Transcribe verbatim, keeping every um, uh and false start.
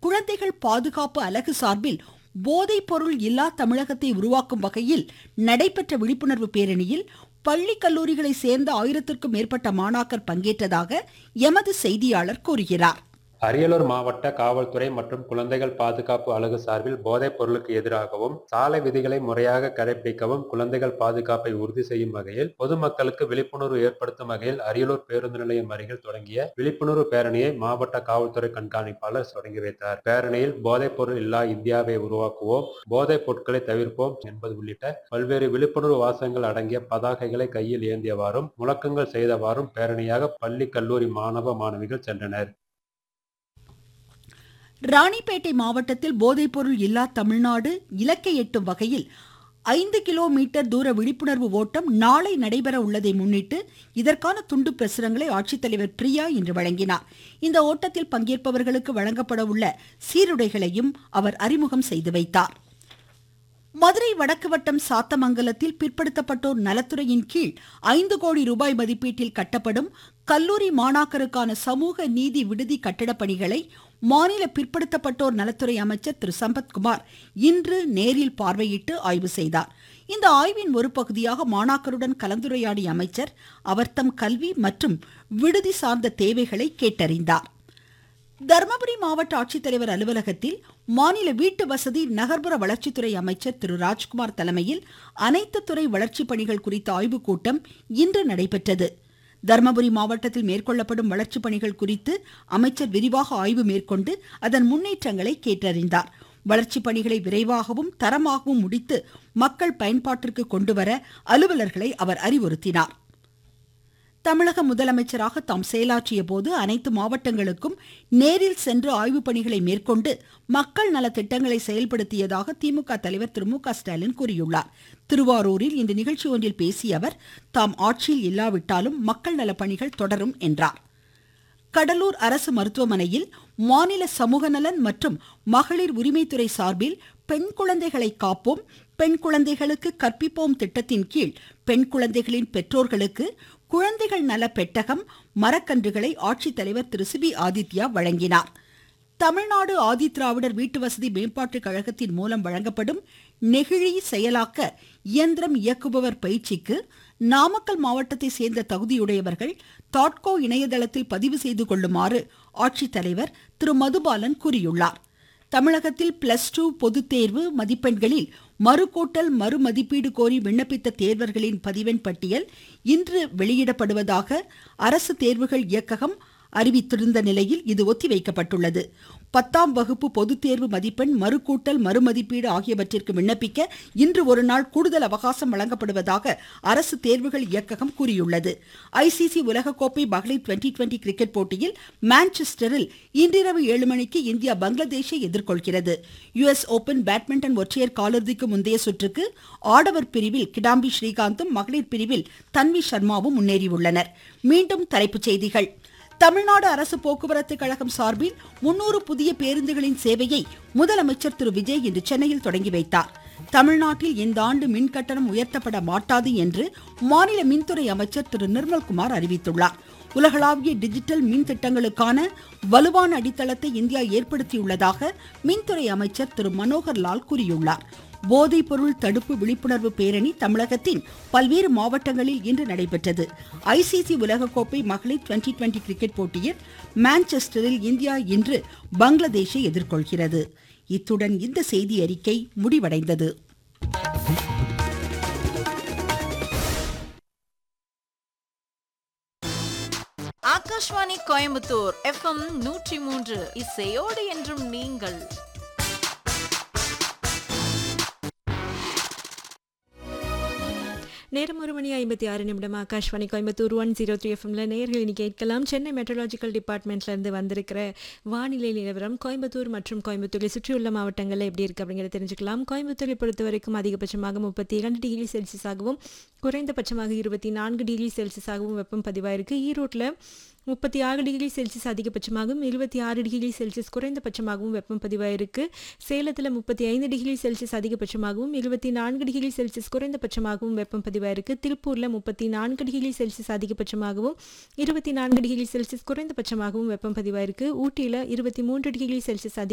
குழந்தைகள் பாதுகாப்பு அலகு சார்பில் போதைப் பொருள் இல்லா தமிழகத்தை உருவாக்கும் வகையில் நடைபெற்ற விழிப்புணர்வு பேரணியில் பள்ளி கல்லூரிகளை சேர்ந்த ஆயிரத்திற்கும் மேற்பட்ட மாணாக்கர் பங்கேற்றதாக எமது செய்தியாளர் கூறுகிறார். அரியலூர் மாவட்ட காவல்துறை மற்றும் குழந்தைகள் பாதுகாப்பு அலகு சார்பில் போதைப் பொருளுக்கு எதிராகவும் சாலை விதிகளை முறையாக கடைபிடிக்கவும் குழந்தைகள் பாதுகாப்பை உறுதி செய்யும் வகையில் பொதுமக்களுக்கு விழிப்புணர்வு ஏற்படுத்தும் வகையில் அரியலூர் பேருந்து நிலையம் அருகில் தொடங்கிய விழிப்புணர்வு பேரணியை மாவட்ட காவல்துறை கண்காணிப்பாளர் தொடங்கி வைத்தார். பேரணியில் போதைப் பொருள் இல்லா இந்தியாவை உருவாக்குவோம், போதைப் பொருட்களை தவிர்ப்போம் என்பது உள்ளிட்ட பல்வேறு விழிப்புணர்வு வாசகங்கள் அடங்கிய பதாகைகளை கையில் ஏந்தியவாறும் முழக்கங்கள் செய்தவாறும் பேரணியாக பள்ளி கல்லூரி மாணவ மாணவிகள் சென்றனர். ராணிப்பேட்டை மாவட்டத்தில் போதைப்பொருள் இல்லா தமிழ்நாடு இலக்கை எட்டும் வகையில் ஐந்து கிலோமீட்டர் தூர விழிப்புணர்வு ஓட்டம் நாளை நடைபெற உள்ளதை முன்னிட்டு இதற்கான துண்டு பிரசுரங்களை ஆட்சித்தலைவர் பிரியா இன்று வழங்கினார். இந்த ஓட்டத்தில் பங்கேற்பவர்களுக்கு வழங்கப்பட உள்ள சீருடைகளையும் அவர் அறிமுகம் செய்து வைத்தார். மதுரை வடக்கு வட்டம் சாத்தமங்கலத்தில் பிற்படுத்தப்பட்டோர் நலத்துறையின் கீழ் ஐந்து கோடி ரூபாய் மதிப்பீட்டில் கட்டப்படும் கல்லூரி மாணாக்கருக்கான சமூக நீதி விடுதி கட்டடப் பணிகளை மாநில பிற்படுத்தப்பட்டோர் நலத்துறை அமைச்சர் திரு சம்பத்குமார் இன்று நேரில் பார்வையிட்டு ஆய்வு செய்தார். இந்த ஆய்வின் ஒரு பகுதியாக மாணாக்கருடன் கலந்துரையாடிய அமைச்சர் அவர்தம் கல்வி மற்றும் விடுதி சார்ந்த தேவைகளை கேட்டறிந்தார். தர்மபுரி மாவட்ட ஆட்சித்தலைவர் அலுவலகத்தில் மாநில வீட்டு வசதி நகர்ப்புற வளர்ச்சித்துறை அமைச்சர் திரு ராஜ்குமார் தலைமையில் அனைத்து துறை வளர்ச்சி பணிகள் குறித்த ஆய்வுக் கூட்டம் இன்று நடைபெற்றது. தர்மபுரி மாவட்டத்தில் மேற்கொள்ளப்படும் வளர்ச்சி பணிகள் குறித்து அமைச்சர் விரிவாக ஆய்வு மேற்கொண்டு அதன் முன்னேற்றங்களை கேட்டறிந்தார். வளர்ச்சி பணிகளை விரைவாகவும் தரமாகவும் முடித்து மக்கள் பயன்பாட்டிற்கு கொண்டுவர அலுவலர்களை அவர் அறிவுறுத்தினார். தமிழக முதலமைச்சராக தாம் செயலாற்றிய போது அனைத்து மாவட்டங்களுக்கும் நேரில் சென்று ஆய்வு பணிகளை மேற்கொண்டு மக்கள் நல திட்டங்களை செயல்படுத்தியதாக திமுக தலைவர் திரு மு க ஸ்டாலின் கூறியுள்ளார். திருவாரூரில் இன்று நிகழ்ச்சி ஒன்றில் பேசிய அவர் தாம் ஆட்சியில் இல்லாவிட்டாலும் மக்கள் நல பணிகள் தொடரும் என்றார். கடலூர் அரசு மருத்துவமனையில் மாநில சமூக நலன் மற்றும் மகளிர் உரிமைத்துறை சார்பில் பெண் குழந்தைகளை காப்போம், பெண் குழந்தைகளுக்கு கற்பிப்போம் திட்டத்தின் கீழ் பெண் குழந்தைகளின் பெற்றோர்களுக்கு குழந்தைகள் நல பெட்டகம், மரக்கன்றுகளை ஆட்சித்தலைவர் திரு சி பி ஆதித்யா வழங்கினார். தமிழ்நாடு ஆதிதிராவிடர் வீட்டு வசதி மேம்பாட்டு கழகத்தின் மூலம் வழங்கப்படும் நெகிழி செயலாக்க இயந்திரம் இயக்குபவர் பயிற்சிக்கு நாமக்கல் மாவட்டத்தை சேர்ந்த தகுதியுடையவர்கள் தாட்கோ இணையதளத்தில் பதிவு செய்து கொள்ளுமாறு ஆட்சித்தலைவர் திரு மதுபாலன் கூறியுள்ளார். தமிழகத்தில் பிளஸ் டூ பொதுத் தேர்வு மதிப்பெண்களில் மறுகூட்டல் மறுமதிப்பீடு கோரி விண்ணப்பித்த தேர்வர்களின் பதிவெண் பட்டியல் இன்று வெளியிடப்படுவதாக அரசு தேர்வுகள் இயக்ககம் அறிவித்திருந்த நிலையில் இது ஒத்திவைக்கப்பட்டுள்ளது. பத்தாம் வகுப்பு பொதுத் தேர்வு மதிப்பெண் மறுகூட்டல் மறுமதிப்பீடு ஆகியவற்றிற்கு விண்ணப்பிக்க இன்று ஒரு நாள் கூடுதல் அவகாசம் வழங்கப்படுவதாக அரசு தேர்வுகள் இயக்ககம் கூறியுள்ளது. ஐசிசி உலகக்கோப்பை மகளிர் டுவெண்டி டுவெண்டி கிரிக்கெட் போட்டியில் மான்செஸ்டரில் இன்றிரவு ஏழு மணிக்கு இந்தியா பங்களாதேஷை எதிர்கொள்கிறது. யுஎஸ் ஓபன் பேட்மிண்டன் ஒற்றையர் காலிறுதிக்கு முந்தைய சுற்றுக்கு ஆடவர் பிரிவில் கிடாம்பி ஸ்ரீகாந்தும் மகளிர் பிரிவில் தன்வி சர்மாவும் முன்னேறியுள்ளனர். மீண்டும் தலைப்புச் செய்திகள். தமிழ்நாடு அரசு போக்குவரத்து கழகம் சார்பில் முன்னூறு புதிய பேருந்துகளின் சேவையை முதலமைச்சர் திரு விஜய் இன்று சென்னையில் தொடங்கி வைத்தார். தமிழ்நாட்டில் இந்த ஆண்டு மின் கட்டணம் உயர்த்தப்பட மாட்டாது என்று மாநில மின்துறை அமைச்சர் திரு நிர்மல்குமார் அறிவித்துள்ளார். உலகளாவிய டிஜிட்டல் மின் திட்டங்களுக்கான வலுவான அடித்தளத்தை இந்தியா ஏற்படுத்தியுள்ளதாக மின்துறை அமைச்சர் திரு மனோகர் லால் கூறியுள்ளார். போதைப் பொருள் தடுப்பு விழிப்புணர்வு பேரணி தமிழகத்தின் பல்வேறு மாவட்டங்களில் இன்று நடைபெற்றது. ஐசிசி உலகக்கோப்பை மகளிர் டுவெண்டி டுவெண்டி கிரிக்கெட் போட்டியில் மான்செஸ்டரில் இந்தியா இன்று பங்களாதேஷை எதிர்கொள்கிறது. இத்துடன் இந்த செய்தி அறிக்கை முடிவடைந்தது. ஆகாஷ்வாணி கோயம்புத்தூர் எஃப்எம் நூற்றி மூன்று இசையோடு என்றும் நீங்கள். நேரம் ஒரு மணி ஐம்பத்தி ஆறு நிமிடம். Akashvani Coimbatore one zero three எஃப்எம்ல நேயர்கள் இன்னைக்கு கேட்கலாம். சென்னை மெட்ரோலாஜிக்கல் டிபார்ட்மெண்ட்லேருந்து வந்திருக்கிற வானிலை நிலவரம். கோயம்புத்தூர் மற்றும் கோயம்புத்தூரை சுற்றியுள்ள மாவட்டங்களில் எப்படி இருக்குது அப்படிங்கிறத தெரிஞ்சுக்கலாம். கோயம்புத்தூரை பொறுத்த வரைக்கும் அதிகபட்சமாக முப்பத்தி இரண்டு டிகிரி செல்சியஸாகவும் குறைந்தபட்சமாக இருபத்தி நான்கு டிகிரி செல்சியஸாகவும் வெப்பம் பதிவாயிருக்கு. ஈரோட்டில் முப்பத்தி ஆறு டிகிரி செல்சியஸ் அதிகபட்சமாகவும் இருபத்தி ஆறு டிகிரி செல்சியஸ் குறைந்தபட்சமாகவும் வெப்பம் பதிவாயிருக்கு. சேலத்தில் முப்பத்தி ஐந்து டிகிரி செல்சியஸ் அதிகபட்சமாகவும் இருபத்தி நான்கு டிகிரி செல்சியஸ் குறைந்தபட்சமாகவும் வெப்பம் பதிவாயிருக்கு. திருப்பூரில் முப்பத்தி நான்கு டிகிரி செல்சியஸ் அதிகபட்சமாகவும் இருபத்தி நான்கு டிகிரி செல்சியஸ் குறைந்தபட்சமாகவும் வெப்பம் பதிவாயிருக்கு. ஊட்டியில் இருபத்தி மூன்று டிகிரி செல்சியஸ் அதிக